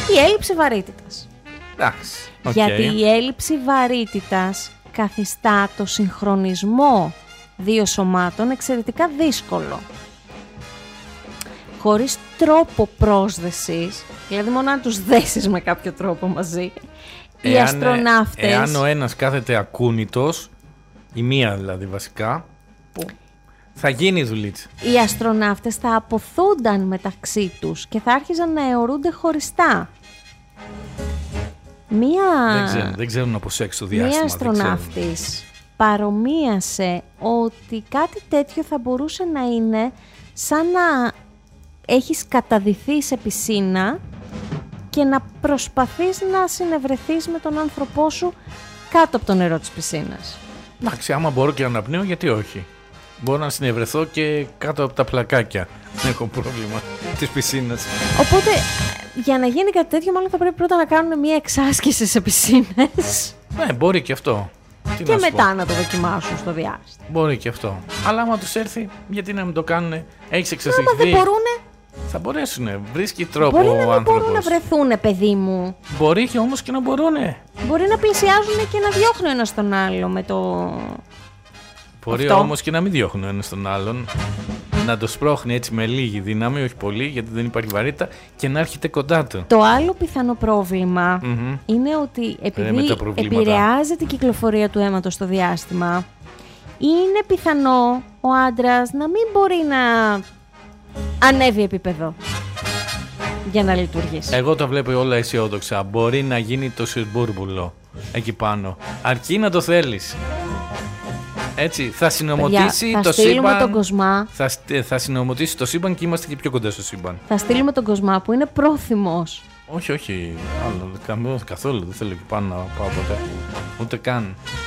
Η έλλειψη βαρύτητας. Εντάξει. Γιατί η έλλειψη βαρύτητας καθιστά το συγχρονισμό δύο σωμάτων εξαιρετικά δύσκολο. Χωρίς τρόπο πρόσδεσης, δηλαδή μόνο αν τους δέσεις με κάποιο τρόπο μαζί, οι αστροναύτες... Εάν ο ένας κάθεται ακούνητος, η μία δηλαδή βασικά, που θα γίνει η δουλίτσα. Οι αστροναύτες θα αποθούνταν μεταξύ τους και θα άρχιζαν να αιωρούνται χωριστά. Δεν ξέρουν να προσέξει το διάστημα. Μία αστροναύτης παρομοίασε ότι κάτι τέτοιο θα μπορούσε να είναι σαν να έχεις καταδυθεί σε πισίνα και να προσπαθείς να συνευρεθείς με τον άνθρωπό σου κάτω από το νερό της πισίνας. Εντάξει, άμα μπορώ και να αναπνέω, γιατί όχι. Μπορώ να συνευρεθώ και κάτω από τα πλακάκια. Δεν έχω πρόβλημα της πισίνας. Οπότε, για να γίνει κάτι τέτοιο, μάλλον θα πρέπει πρώτα να κάνουν μια εξάσκηση σε πισίνες. Ναι, μπορεί και αυτό. Και μετά να το δοκιμάσουν στο διάστημα. Μπορεί και αυτό. Αλλά άμα τους έρθει, γιατί να μην το κάνουνε, έχεις εξασθενθεί. Άμα δεν μπορούνε. Θα μπορέσουνε, βρίσκει τρόπο μπορεί ο άνθρωπος. Μπορεί να μπορούν να βρεθούνε, παιδί μου. Μπορεί και όμως και να μπορούνε. Μπορεί να πλησιάζουν και να διώχνουν ένα τον άλλο με το... Μπορεί όμως και να μην διώχνουν ένα τον άλλον. Να το σπρώχνει έτσι με λίγη δύναμη, όχι πολύ, γιατί δεν υπάρχει βαρύτητα, και να έρχεται κοντά του. Το άλλο πιθανό πρόβλημα είναι ότι επειδή επηρεάζεται η κυκλοφορία του αίματος στο διάστημα, είναι πιθανό ο άντρας να μην μπορεί να ανέβει επίπεδο για να λειτουργήσει. Εγώ το βλέπω όλα αισιόδοξα. Μπορεί να γίνει το συρμπούρμπουλο εκεί πάνω. Αρκεί να το θέλεις. Έτσι, θα συνομωτήσει το σύμπαν. Τον Κοσμά. Θα συνομωτήσει το σύμπαν και είμαστε και πιο κοντά στο σύμπαν. Θα στείλουμε τον Κοσμά που είναι πρόθυμος. Όχι, καθόλου. Δεν θέλω εκεί πάνω να πάω ποτέ. Ούτε καν.